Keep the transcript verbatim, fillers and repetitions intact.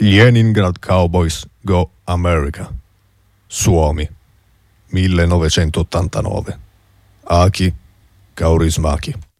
Leningrad Cowboys Go America. Suomi. millenovecentottantanove. Aki Kaurismäki.